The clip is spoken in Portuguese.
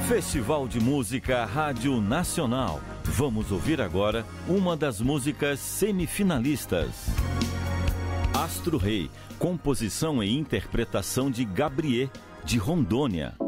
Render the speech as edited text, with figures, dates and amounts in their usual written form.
Festival de Música Rádio Nacional. Vamos ouvir agora uma das músicas semifinalistas. Astro Rei, composição e interpretação de Gabriel, de Rondônia.